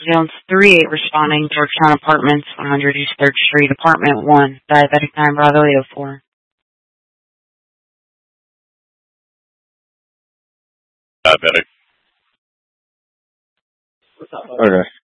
Jones 38 responding, Georgetown Apartments, 100 East 3rd Street, Apartment 1, Diabetic 9 Bravo 804. Diabetic. Okay.